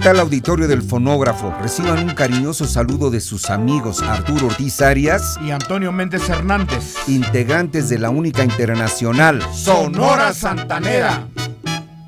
tal, auditorio del Fonógrafo? Reciban un cariñoso saludo de sus amigos Arturo Ortiz Arias y Antonio Méndez Hernández, integrantes de la única internacional Sonora Santanera.